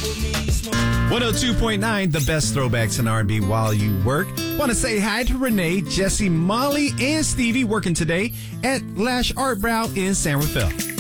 102.9, the best throwbacks in R&B while you work. Want to say hi to Renee, Jesse, Molly, and Stevie working today at Lash Art Brow in San Rafael.